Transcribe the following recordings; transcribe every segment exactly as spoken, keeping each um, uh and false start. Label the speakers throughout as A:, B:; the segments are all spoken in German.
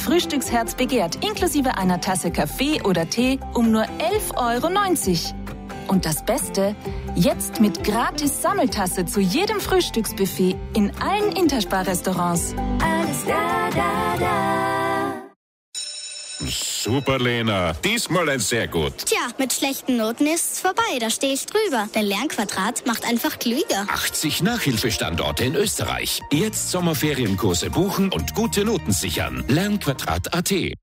A: Frühstücksherz begehrt, inklusive einer Tasse Kaffee oder Tee um nur elf Euro neunzig. Und das Beste, jetzt mit gratis Sammeltasse zu jedem Frühstücksbuffet in allen Interspar-Restaurants. Alles da, da, da.
B: Super, Lena. Diesmal ein sehr gut.
C: Tja, mit schlechten Noten ist's vorbei. Da stehe ich drüber. Der Lernquadrat macht einfach klüger.
D: achtzig Nachhilfestandorte in Österreich. Jetzt Sommerferienkurse buchen und gute Noten sichern. Lernquadrat Punkt a t.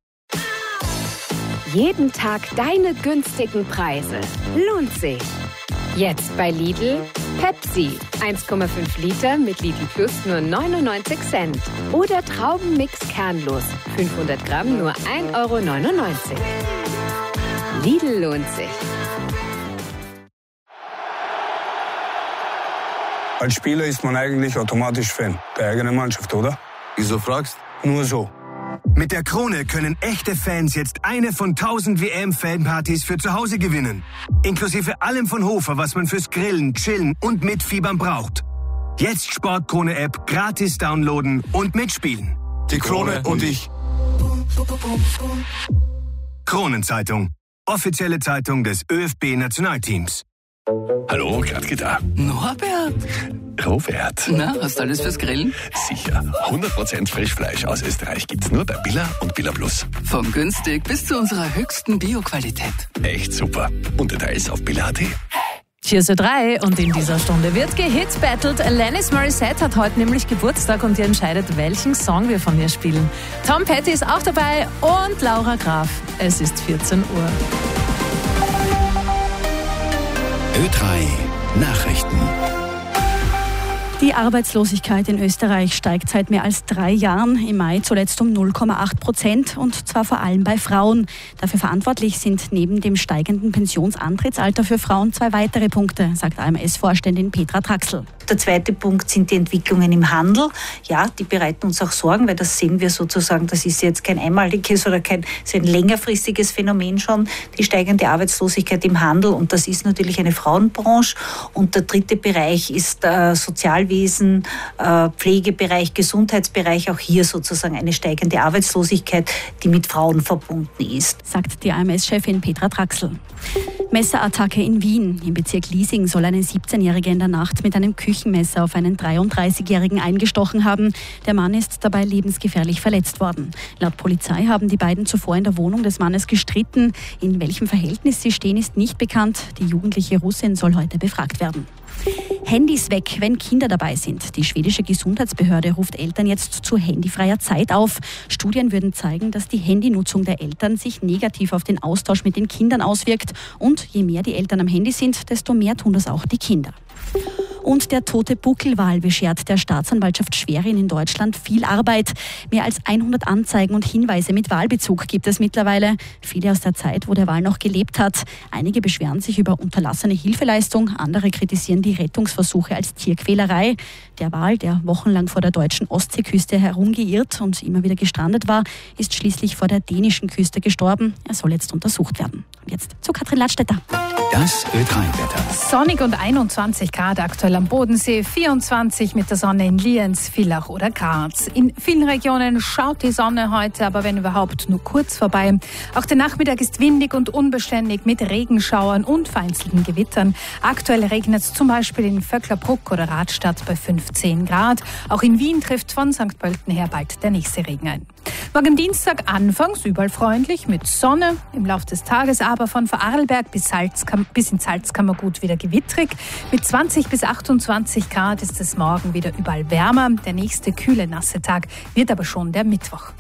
E: Jeden Tag deine günstigen Preise. Lohnt sich. Jetzt bei Lidl Pepsi. eins Komma fünf Liter mit Lidl Plus nur neunundneunzig Cent. Oder Traubenmix kernlos. fünfhundert Gramm nur ein Euro neunundneunzig. Lidl lohnt sich.
F: Als Spieler ist man eigentlich automatisch Fan der eigenen Mannschaft, oder?
G: Wieso fragst?
F: Nur so.
H: Mit der Krone können echte Fans jetzt eine von tausend W M-Fanpartys für zu Hause gewinnen. Inklusive allem von Hofer, was man fürs Grillen, Chillen und Mitfiebern braucht. Jetzt Sportkrone-App gratis downloaden und mitspielen.
G: Die Krone und ich.
H: Kronenzeitung. Offizielle Zeitung des ÖFB-Nationalteams.
I: Hallo, Gradke da.
J: Norbert.
I: Robert.
J: Na, hast du alles fürs Grillen?
I: Sicher. hundert Prozent Frischfleisch aus Österreich gibt's nur bei Billa und Billa Plus.
J: Vom günstig bis zu unserer höchsten Bio-Qualität.
I: Echt super. Und Details auf billa Punkt a t.
K: Hier ist Ö drei und in dieser Stunde wird gehitbattelt. Alanis Morissette hat heute nämlich Geburtstag und ihr entscheidet, welchen Song wir von ihr spielen. Tom Petty ist auch dabei und Laura Graf. Es ist vierzehn Uhr.
L: Ö drei Nachrichten.
M: Die Arbeitslosigkeit in Österreich steigt seit mehr als drei Jahren, im Mai zuletzt um null Komma acht Prozent und zwar vor allem bei Frauen. Dafür verantwortlich sind neben dem steigenden Pensionsantrittsalter für Frauen zwei weitere Punkte, sagt A M S-Vorständin Petra Traxl.
N: Der zweite Punkt sind die Entwicklungen im Handel. Ja, die bereiten uns auch Sorgen, weil das sehen wir sozusagen, das ist jetzt kein einmaliges oder kein so ein längerfristiges Phänomen schon, die steigende Arbeitslosigkeit im Handel und das ist natürlich eine Frauenbranche. Und der dritte Bereich ist äh, Sozialwesen, äh, Pflegebereich, Gesundheitsbereich, auch hier sozusagen eine steigende Arbeitslosigkeit, die mit Frauen verbunden ist.
M: Sagt die A M S-Chefin Petra Traxl. Messerattacke in Wien. Im Bezirk Liesing soll eine siebzehnjährige in der Nacht mit einem Küchenmesser auf einen dreiunddreißigjährigen eingestochen haben. Der Mann ist dabei lebensgefährlich verletzt worden. Laut Polizei haben die beiden zuvor in der Wohnung des Mannes gestritten. In welchem Verhältnis sie stehen, ist nicht bekannt. Die jugendliche Russin soll heute befragt werden. Handys weg, wenn Kinder dabei sind. Die schwedische Gesundheitsbehörde ruft Eltern jetzt zu handyfreier Zeit auf. Studien würden zeigen, dass die Handynutzung der Eltern sich negativ auf den Austausch mit den Kindern auswirkt. Und je mehr die Eltern am Handy sind, desto mehr tun das auch die Kinder. Und der tote Buckelwal beschert der Staatsanwaltschaft Schwerin in Deutschland viel Arbeit. Mehr als hundert Anzeigen und Hinweise mit Walbezug gibt es mittlerweile. Viele aus der Zeit, wo der Wal noch gelebt hat. Einige beschweren sich über unterlassene Hilfeleistung, andere kritisieren die Rettungsversuche als Tierquälerei. Der Wal, der wochenlang vor der deutschen Ostseeküste herumgeirrt und immer wieder gestrandet war, ist schließlich vor der dänischen Küste gestorben. Er soll jetzt untersucht werden. Und jetzt zu Katrin Ladstätter.
L: Das Ö drei Wetter.
K: Sonnig und einundzwanzig Grad aktuell am Bodensee, vierundzwanzig mit der Sonne in Lienz, Villach oder Graz. In vielen Regionen schaut die Sonne heute, aber wenn überhaupt nur kurz vorbei. Auch der Nachmittag ist windig und unbeständig mit Regenschauern und vereinzelten Gewittern. Aktuell regnet es zum Beispiel in Vöcklerbruck oder Radstadt bei fünfzehn Grad. Auch in Wien trifft von Sankt Pölten her bald der nächste Regen ein. Morgen Dienstag anfangs überall freundlich mit Sonne, im Laufe des Tages aber von Vorarlberg bis, Salzkam- bis ins Salzkammergut wieder gewittrig. Mit zwanzig bis achtundzwanzig Grad ist es morgen wieder überall wärmer. Der nächste kühle, nasse Tag wird aber schon der Mittwoch.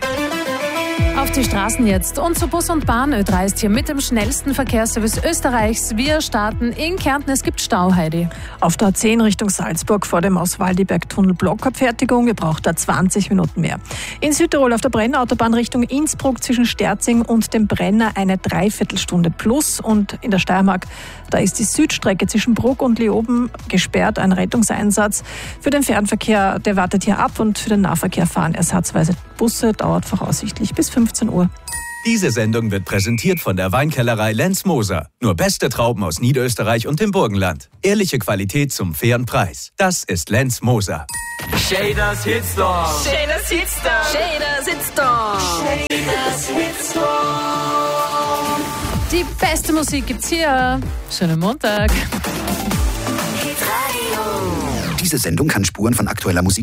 K: Auf die Straßen jetzt und zu Bus und Bahn. Ö drei ist hier mit dem schnellsten Verkehrsservice Österreichs. Wir starten in Kärnten. Es gibt Stau, Heidi.
O: Auf der A zehn Richtung Salzburg vor dem Auswaldiberg-Tunnel Blockabfertigung. Ihr braucht da zwanzig Minuten mehr. In Südtirol auf der Brennautobahn Richtung Innsbruck zwischen Sterzing und dem Brenner eine Dreiviertelstunde plus. Und in der Steiermark, da ist die Südstrecke zwischen Bruck und Leoben gesperrt. Ein Rettungseinsatz für den Fernverkehr, der wartet hier ab. Und für den Nahverkehr fahren ersatzweise Busse, dauert voraussichtlich bis fünfzehn Uhr.
P: Diese Sendung wird präsentiert von der Weinkellerei Lenz Moser. Nur beste Trauben aus Niederösterreich und dem Burgenland. Ehrliche Qualität zum fairen Preis. Das ist Lenz Moser.
Q: Shaders Hitstorm.
A: Shaders Hitstorm. Shaders Hitstorm.
K: Die beste Musik gibt's hier. Schönen Montag.
Q: Diese Sendung kann Spuren von aktueller Musik